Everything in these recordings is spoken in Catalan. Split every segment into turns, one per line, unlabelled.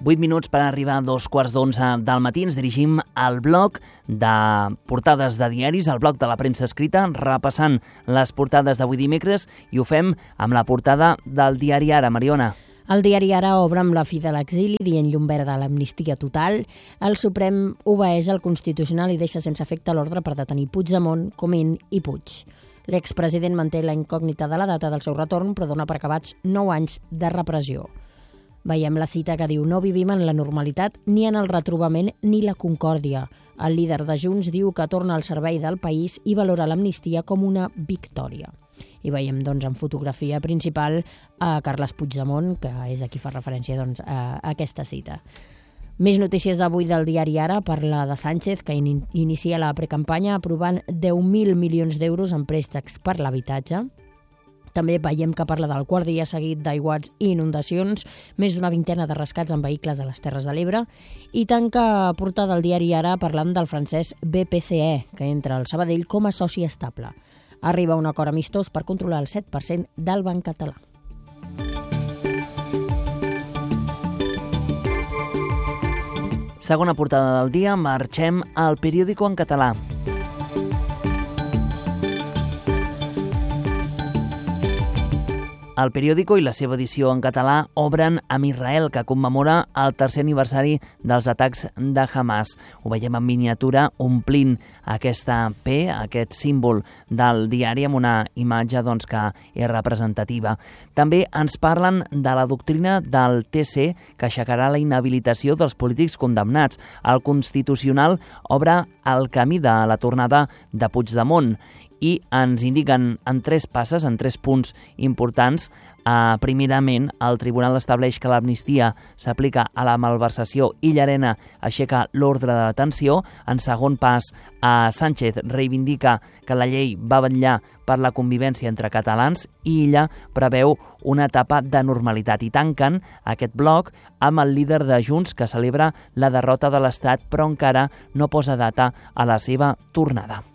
8 minuts per arribar a 2:15 del matí. Ens dirigim al bloc de portades de diaris, al bloc de la premsa escrita, repassant les portades d'avui dimecres, i ho fem amb la portada del diari Ara. Mariona.
El diari Ara obre amb la fi de l'exili, dient llum verda a l'amnistia total. El Suprem obeeix al Constitucional i deixa sense efecte l'ordre per detenir Puigdemont, Comín i Puig. L'expresident manté la incògnita de la data del seu retorn, però dona per acabats 9 anys de repressió. Veiem la cita que diu: no vivim en la normalitat, ni en el retrobament, ni la concòrdia. El líder de Junts diu que torna al servei del país i valora l'amnistia com una victòria. I veiem, doncs, en fotografia principal a Carles Puigdemont, que és a qui fa referència, doncs, a aquesta cita. Més notícies d'avui del diari Ara. Parla de Sánchez, que inicia la precampanya aprovant 10.000 milions d'euros en préstecs per l'habitatge. També veiem que parla del quart dia seguit d'aiguats i inundacions, més d'una vintena de rescats en vehicles a les Terres de l'Ebre, i tanca portada del diari Ara parlant del francès BPCE, que entra al Sabadell com a soci estable. Arriba un acord amistós per controlar el 7% del banc català.
Segona portada del dia, marxem al periòdico en català. El periòdico i la seva edició en català obren amb Israel, que commemora el tercer aniversari dels atacs de Hamas. Ho veiem en miniatura, omplint aquesta P, aquest símbol del diari, amb una imatge doncs, que és representativa. També ens parlen de la doctrina del TC, que aixecarà la inhabilitació dels polítics condemnats. El Constitucional obre el camí de la tornada de Puigdemont i ens indiquen en 3 passes, en 3 punts importants. Primerament, el Tribunal estableix que l'amnistia s'aplica a la malversació i Llarena aixeca l'ordre de detenció. En segon pas, Sánchez reivindica que la llei va vetllar per la convivència entre catalans i Illa preveu una etapa de normalitat. I tanquen aquest bloc amb el líder de Junts, que celebra la derrota de l'Estat però encara no posa data a la seva tornada.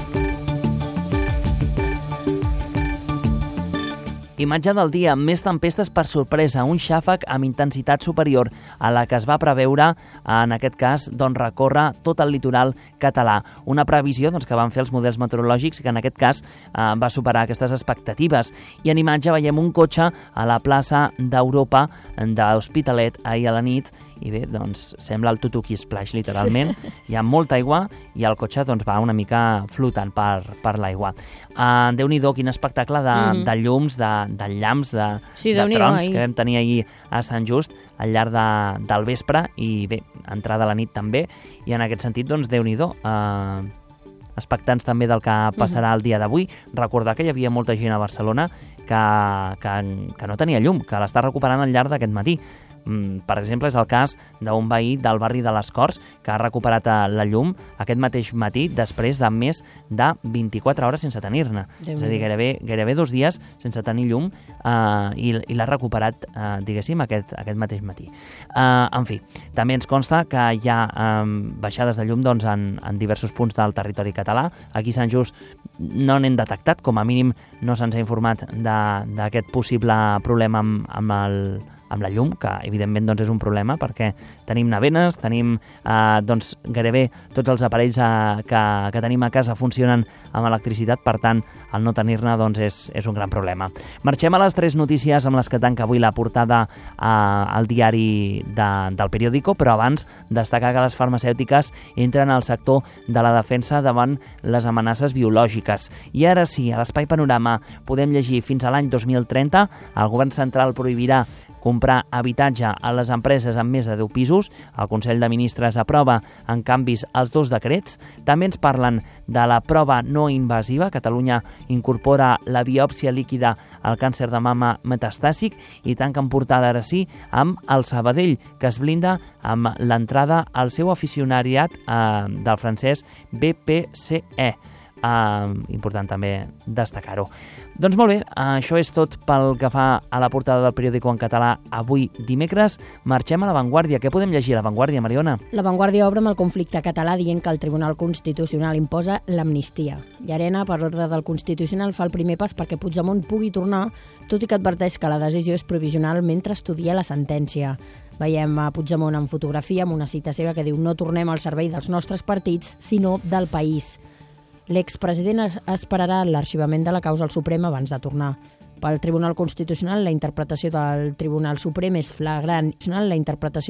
Imatge del dia, més tempestes per sorpresa, un xàfec amb intensitat superior a la que es va preveure, en aquest cas, doncs, recórrer tot el litoral català. Una previsió doncs, que van fer els models meteorològics i que en aquest cas va superar aquestes expectatives. I en imatge veiem un cotxe a la plaça d'Europa d'Hospitalet ahir a la nit i bé, doncs sembla el Tutuki Splash, literalment. Hi ha molta aigua i el cotxe doncs, va una mica flotant per l'aigua. Déu-n'hi-do, quin espectacle de llums, de llamps, de trons que vam tenir ahir a Sant Just al llarg del vespre i bé, entrada a la nit també, i en aquest sentit, doncs, Déu-n'hi-do, expectants també del que passarà el dia d'avui. Recordar que hi havia molta gent a Barcelona que no tenia llum, que l'està recuperant al llarg d'aquest matí. Per exemple, és el cas d'un veí del barri de les Corts que ha recuperat la llum aquest mateix matí després de més de 24 hores sense tenir-ne. És a dir, gairebé 2 dies sense tenir llum i l'ha recuperat, diguéssim, aquest mateix matí. En fi, també ens consta que hi ha baixades de llum doncs, en diversos punts del territori català. Aquí a Sant Just no n'hem detectat, com a mínim no se'ns ha informat d'aquest possible problema amb la llum, que evidentment doncs, és un problema perquè tenim nevenes, tenim doncs, gairebé tots els aparells que tenim a casa funcionen amb electricitat, per tant, el no tenir-ne doncs, és un gran problema. Marxem a les 3 notícies amb les que tanca avui la portada al diari del periòdico, però abans destacar que les farmacèutiques entren al sector de la defensa davant les amenaces biològiques. I ara sí, a l'Espai Panorama podem llegir: fins a l'any 2030 el govern central prohibirà comprar habitatge a les empreses amb més de 10 pisos. El Consell de Ministres aprova en canvis els 2 decrets. També ens parlen de la prova no invasiva. Catalunya incorpora la biòpsia líquida al càncer de mama metastàsic i tanquen portada ara sí amb el Sabadell, que es blinda amb l'entrada al seu aficionariat del francès BPCE. important també destacar-ho. Doncs molt bé, això és tot pel que fa a la portada del periòdico en català avui dimecres. Marxem a La Vanguardia. Què podem llegir a La Vanguardia, Mariona?
La Vanguardia obre amb el conflicte català dient que el Tribunal Constitucional imposa l'amnistia. Llarena, per ordre del Constitucional, fa el primer pas perquè Puigdemont pugui tornar, tot i que adverteix que la decisió és provisional mentre estudia la sentència. Veiem a Puigdemont en fotografia amb una cita seva que diu: no tornem al servei dels nostres partits, sinó del país. L'expresident esperarà l'arxivament de la causa al Suprem abans de tornar. Pel Tribunal Constitucional, la interpretació del Tribunal Suprem és flagrant. La interpretació